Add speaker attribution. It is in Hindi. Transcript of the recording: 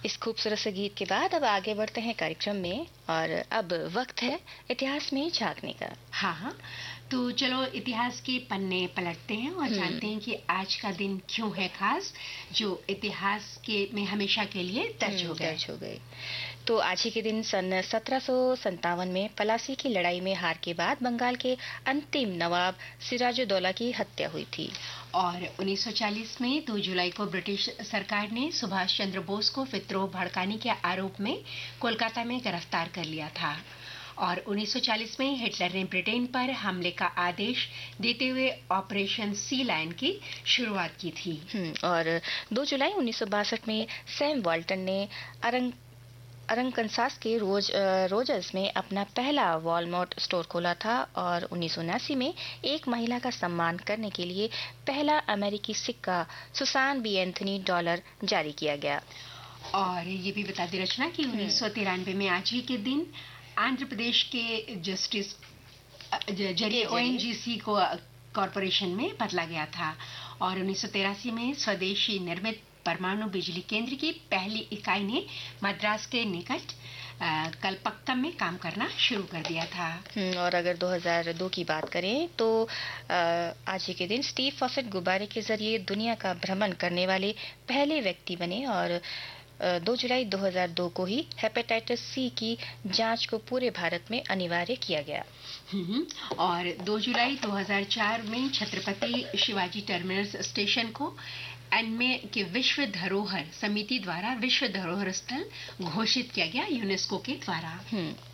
Speaker 1: इस खूबसूरत से गीत के बाद अब आगे बढ़ते हैं कार्यक्रम में और अब वक्त है इतिहास में झांकने का।
Speaker 2: हाँ हाँ, तो चलो इतिहास के पन्ने पलटते हैं और जानते हैं कि आज का दिन क्यों है खास, जो इतिहास के में हमेशा के लिए दर्ज हो
Speaker 1: गए। तो आज ही के दिन सन 1757 में पलासी की लड़ाई में हार के बाद बंगाल के अंतिम नवाब सिराजुद्दौला की हत्या हुई थी।
Speaker 2: और 1940 में 2 जुलाई को ब्रिटिश सरकार ने सुभाष चंद्र बोस को विद्रोह भड़काने के आरोप में कोलकाता में गिरफ्तार कर लिया था। और 1940 में हिटलर ने ब्रिटेन पर हमले का आदेश देते हुए ऑपरेशन सी लायन की शुरुआत की थी।
Speaker 1: और 2 जुलाई 1962 में सैम वाल्टन ने अरकानसास के रोजर्स में अपना पहला वॉलमार्ट स्टोर खोला था और 1979 में एक महिला का सम्मान करने के लिए पहला अमेरिकी सिक्का सुसान बी एंथनी डॉलर जारी किया गया।
Speaker 2: और ये भी बता दी रचना कि 1993 में आज ही के दिन आंध्र प्रदेश के जस्टिस जरिए ONGC को कॉरपोरेशन में बदला गया था। और 1983 में स्वदेशी निर्मित परमाणु बिजली केंद्र की पहली इकाई ने मद्रास के निकट कलपक्कम में काम करना शुरू कर दिया था।
Speaker 1: और अगर 2002 की बात करें तो आज ही के दिन स्टीव फॉसेट गुब्बारे के जरिए दुनिया का भ्रमण करने वाले पहले व्यक्ति बने और 2 जुलाई 2002 को ही हेपेटाइटिस सी की जांच को पूरे भारत में अनिवार्य किया गया।
Speaker 2: और 2 जुलाई 2004 में छत्रपति शिवाजी टर्मिनस स्टेशन को एनमे के विश्व धरोहर समिति द्वारा विश्व धरोहर स्थल घोषित किया गया यूनेस्को के द्वारा।